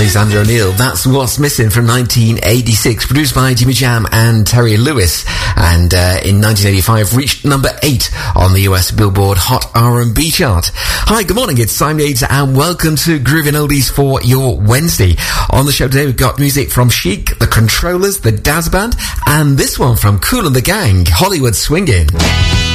Alexander O'Neal. That's What's Missing from 1986, produced by Jimmy Jam and Terry Lewis, and in 1985 reached number 8 on the US Billboard Hot R&B chart. Hi, good morning, it's Simon Yates and welcome to Groovin' Oldies for your Wednesday. On the show today we've got music from Chic, The Controllers, The Daz Band, and this one from Kool and the Gang, Hollywood Swingin'.